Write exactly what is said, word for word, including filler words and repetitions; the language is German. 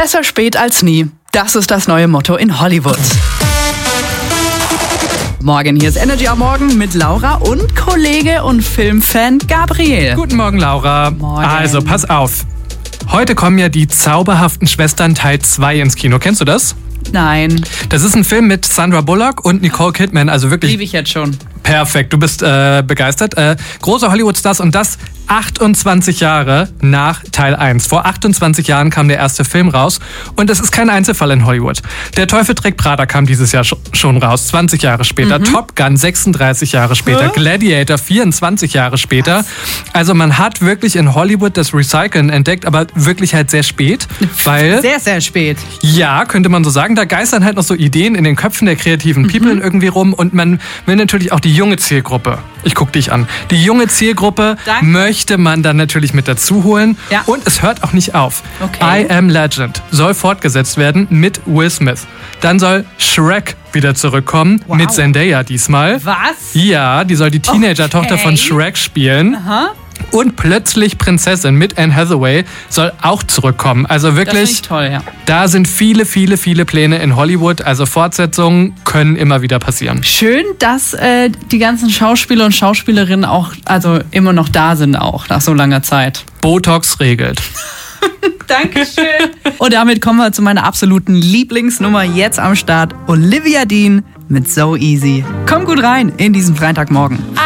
Besser spät als nie. Das ist das neue Motto in Hollywood. Morgen, hier ist Energy am Morgen mit Laura und Kollege und Filmfan Gabriel. Guten Morgen, Laura. Morgen. Also, pass auf. Heute kommen ja die zauberhaften Schwestern Teil zwei ins Kino. Kennst du das? Nein. Das ist ein Film mit Sandra Bullock und Nicole Kidman. Also wirklich Liebe ich jetzt schon. perfekt. Du bist äh, begeistert. Äh, große Hollywood-Stars und das achtundzwanzig Jahre nach Teil eins. Vor achtundzwanzig Jahren kam der erste Film raus und es ist kein Einzelfall in Hollywood. Der Teufel trägt Prada kam dieses Jahr schon raus, zwanzig Jahre später. Mhm. Top Gun sechsunddreißig Jahre später. Hä? Gladiator vierundzwanzig Jahre später. Was? Also man hat wirklich in Hollywood das Recyceln entdeckt, aber wirklich halt sehr spät. Weil, sehr, sehr spät. Ja, könnte man so sagen. Da geistern halt noch so Ideen in den Köpfen der kreativen mhm. People irgendwie rum und man will natürlich auch die junge Zielgruppe. Ich guck dich an. Die junge Zielgruppe Danke. möchte man dann natürlich mit dazu holen. Ja. Und es hört auch nicht auf. Okay. I Am Legend soll fortgesetzt werden mit Will Smith. Dann soll Shrek wieder zurückkommen, wow. mit Zendaya diesmal. Was? Ja, die soll die Teenager-Tochter okay. von Shrek spielen. Aha. Und plötzlich Prinzessin mit Anne Hathaway soll auch zurückkommen. Also wirklich, das finde ich toll, ja. Da sind viele, viele, viele Pläne in Hollywood. Also Fortsetzungen können immer wieder passieren. Schön, dass äh, die ganzen Schauspieler und Schauspielerinnen auch also immer noch da sind, auch nach so langer Zeit. Botox regelt. Dankeschön. Und damit kommen wir zu meiner absoluten Lieblingsnummer jetzt am Start. Olivia Dean mit So Easy. Komm gut rein in diesen Freitagmorgen.